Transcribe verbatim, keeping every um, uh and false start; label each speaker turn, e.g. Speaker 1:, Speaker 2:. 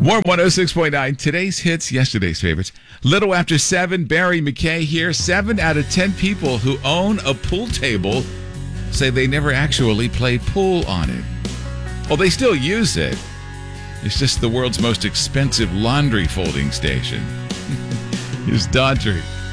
Speaker 1: Warm one oh six point nine. Today's hits, yesterday's favorites. Little after seven, Barry McKay here. Seven out of ten people who own a pool table say they never actually play pool on it. Well, they still use it. It's just the world's most expensive laundry folding station. Here's Daughtry.